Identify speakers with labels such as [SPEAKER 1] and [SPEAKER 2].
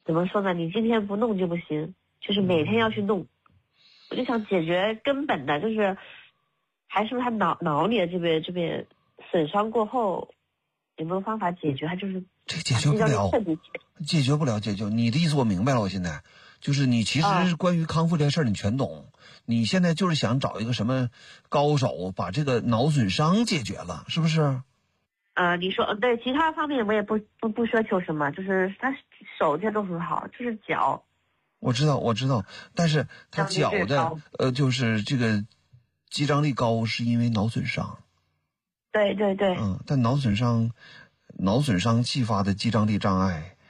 [SPEAKER 1] 怎么说呢？你今天不弄就不行，就是每天要去弄。我就想解决根本的，就是还是他脑里的这边损伤过后，有没有方法解决？他就是
[SPEAKER 2] 这解决不了，解决不了。你的意思我明白了，我现在就是你其实关于康复这事儿你全懂，你现在就是想找一个什么高手把这个脑损伤解决了，是不是？
[SPEAKER 1] 你说对，其他方面我也不奢求什么，就是他手这都很好，就是脚。
[SPEAKER 2] 我知道，但是他脚的就是这个肌张力高是因为脑损伤。
[SPEAKER 1] 对。
[SPEAKER 2] 但脑损伤继发的肌张力障碍